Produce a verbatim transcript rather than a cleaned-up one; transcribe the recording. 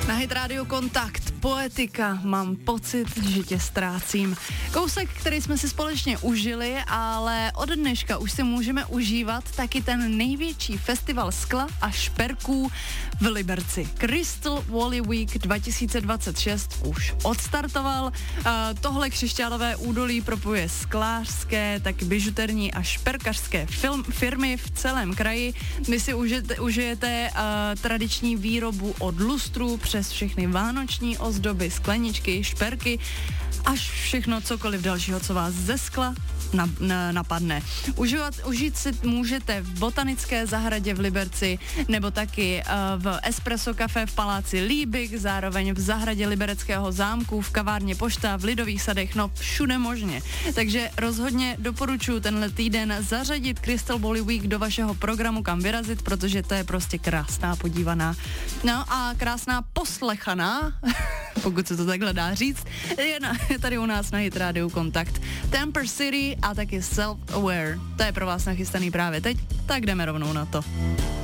Na Hit Radio Kontakt, poetika, mám pocit, že tě ztrácím. Kousek, který jsme si společně užili, ale od dneška už si můžeme užívat taky ten největší festival skla a šperků v Liberci. Crystal Valley Week dva tisíce dvacet šest už odstartoval. Uh, tohle křišťálové údolí propojuje sklářské, taky bižuterní a šperkařské film, firmy v celém kraji. Vy si užijete, užijete uh, tradiční výrobu od lustrů přes všechny vánoční ozdoby, skleničky, šperky, až všechno cokoliv dalšího, co vás ze skla na, na, napadne. Užívat, užít si můžete v botanické zahradě v Liberci, nebo taky uh, v Espresso Café v paláci Líbik, zároveň v zahradě Libereckého zámku, v kavárně Pošta, v Lidových sadech, no všude možně. Takže rozhodně doporučuji tenhle týden zařadit Crystal Valley Week do vašeho programu, kam vyrazit, protože to je prostě krásná podívaná. No a krásná poslechaná, pokud se to takhle dá říct, je, na, je tady u nás na Hit Radio Kontakt. Temper City a taky Self-Aware. To je pro vás nachystaný právě teď, tak jdeme rovnou na to.